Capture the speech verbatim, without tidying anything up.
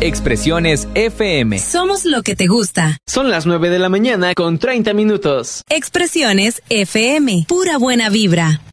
Expresiones F M. Somos lo que te gusta. Son las nueve de la mañana con treinta minutos. Expresiones F M. Pura buena vibra.